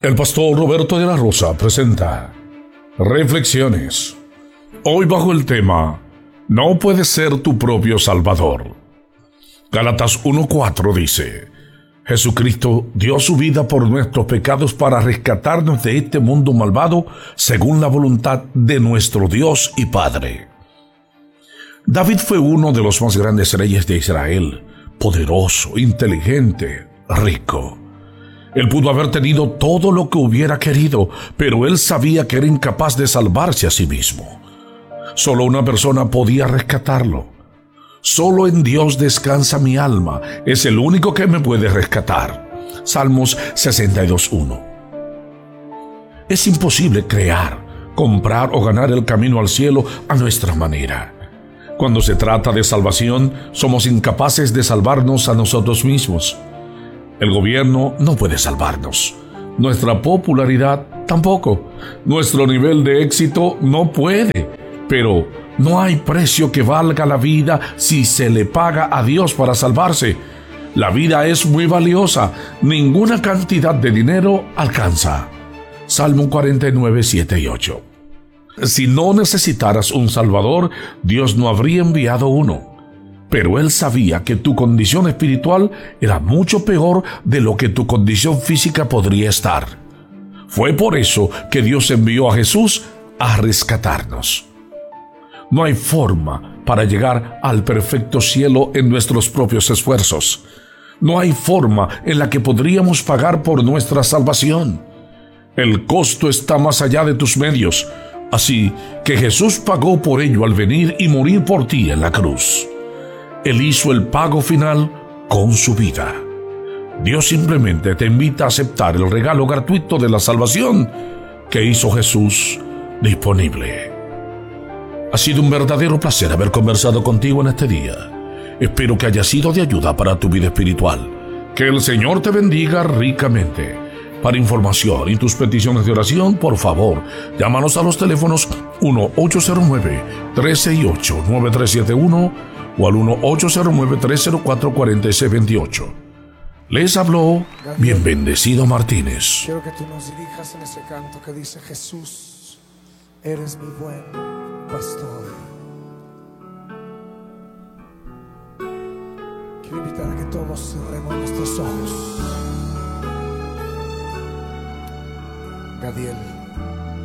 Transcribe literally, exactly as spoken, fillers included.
El pastor Roberto de la Rosa presenta Reflexiones. Hoy bajo el tema No puedes ser tu propio Salvador. Gálatas uno cuatro dice: Jesucristo dio su vida por nuestros pecados para rescatarnos de este mundo malvado según la voluntad de nuestro Dios y Padre. David fue uno de los más grandes reyes de Israel, poderoso, inteligente, rico. Él pudo haber tenido todo lo que hubiera querido, pero él sabía que era incapaz de salvarse a sí mismo. Solo una persona podía rescatarlo. Solo en Dios descansa mi alma, es el único que me puede rescatar. Salmos sesenta y dos uno. Es imposible crear, comprar o ganar el camino al cielo a nuestra manera. Cuando se trata de salvación, somos incapaces de salvarnos a nosotros mismos. El gobierno no puede salvarnos. Nuestra popularidad tampoco. Nuestro nivel de éxito no puede. Pero no hay precio que valga la vida si se le paga a Dios para salvarse. La vida es muy valiosa. Ninguna cantidad de dinero alcanza. Salmo cuarenta y nueve, siete y ocho. Si no necesitaras un Salvador, Dios no habría enviado uno. Pero Él sabía que tu condición espiritual era mucho peor de lo que tu condición física podría estar. Fue por eso que Dios envió a Jesús a rescatarnos. No hay forma para llegar al perfecto cielo en nuestros propios esfuerzos. No hay forma en la que podríamos pagar por nuestra salvación. El costo está más allá de tus medios. Así que Jesús pagó por ello al venir y morir por ti en la cruz. Él hizo el pago final con su vida. Dios simplemente te invita a aceptar el regalo gratuito de la salvación que hizo Jesús disponible. Ha sido un verdadero placer haber conversado contigo en este día. Espero que haya sido de ayuda para tu vida espiritual. Que el Señor te bendiga ricamente. Para información y tus peticiones de oración, por favor, llámanos a los teléfonos uno ocho cero nueve, tres seis ocho, nueve tres siete uno o al uno ocho cero nueve, tres cero cuatro, cuatro seis dos ocho. Les habló bien bendecido Martínez. Quiero que tú nos dirijas en ese canto que dice: Jesús, eres mi buen pastor. Quiero invitar a que todos cerremos nuestros ojos. Gadiel.